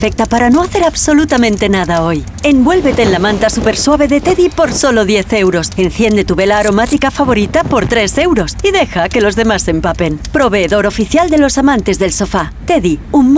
perfecta para no hacer absolutamente nada hoy. Envuélvete en la manta super suave de Teddy por solo 10 euros. Enciende tu vela aromática favorita por 3 euros. Y deja que los demás se empapen. Proveedor oficial de los amantes del sofá. Teddy, un